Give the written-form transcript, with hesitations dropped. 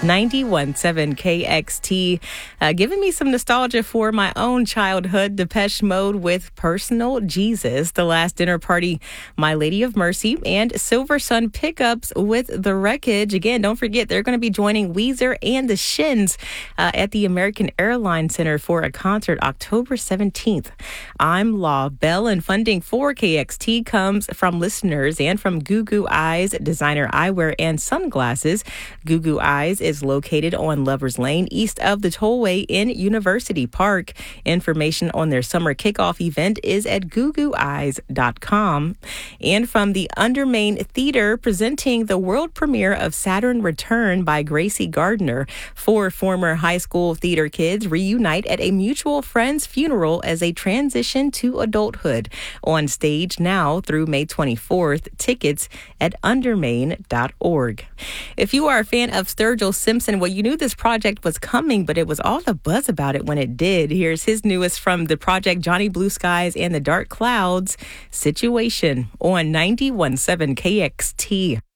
91.7 KXT, giving me some nostalgia for my own childhood. Depeche Mode with Personal Jesus, The Last Dinner Party, My Lady of Mercy, and Silver Sun Pickups with The Wreckage. Again, don't forget, they're going to be joining Weezer and the Shins at the American Airlines Center for a concert October 17th. I'm Law Bell, and funding for KXT comes from listeners and from Goo Goo Eyes, designer eyewear and sunglasses. Goo Goo Eyes is located on Lovers Lane, east of the tollway in University Park. Information on their summer kickoff event is at googooeyes.com. And from the Undermain Theater, presenting the world premiere of Saturn Return by Gracie Gardner. 4 former high school theater kids reunite at a mutual friend's funeral as they transition to adulthood. On stage now through May 24th. Tickets at undermain.org. If you are a fan of Sturgill Simpson, well, you knew this project was coming, but it was all the buzz about it when it did. Here's his newest from the project, Johnny Blue Skies and the Dark Clouds, Situation, on 91.7 KXT.